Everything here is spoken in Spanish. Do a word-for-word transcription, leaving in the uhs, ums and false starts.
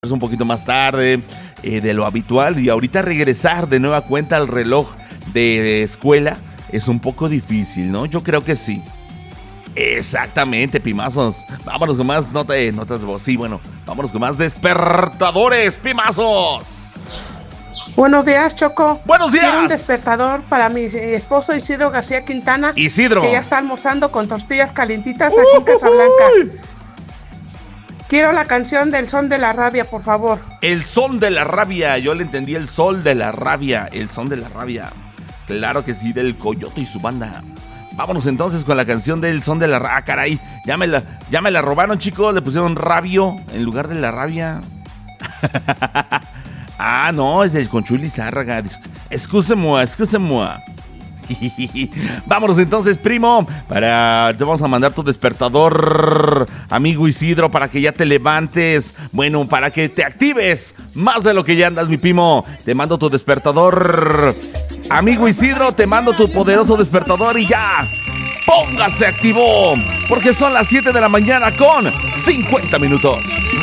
un poquito más tarde eh, de lo habitual y ahorita regresar de nueva cuenta al reloj de escuela es un poco difícil, ¿no? Yo creo que sí. Exactamente, Pimazos. Vámonos con más nota, eh, notas de voz. Sí, bueno, vámonos con más despertadores, Pimazos. Buenos días, Choco. Buenos días. Quiero un despertador para mi esposo Isidro García Quintana. Isidro. Que ya está almorzando con tortillas calientitas aquí en Casablanca. Uy. Quiero la canción del Son de la Rabia, por favor. El Son de la Rabia. Yo le entendí el Sol de la Rabia. El Son de la Rabia. Claro que sí, del Coyote y su banda. Vámonos entonces con la canción del Son de la Rabia. Ah, caray. Ya me la, ya me la robaron, chicos. Le pusieron rabio en lugar de la rabia. Ah, no, es el Conchuli Zárraga. Excuse-moi, excuse-moi. Vámonos entonces, primo, para te vamos a mandar tu despertador, amigo Isidro, para que ya te levantes, bueno, para que te actives más de lo que ya andas, mi primo. Te mando tu despertador, amigo Isidro, te mando tu poderoso despertador y ya, póngase activo, porque son las siete de la mañana con cincuenta minutos.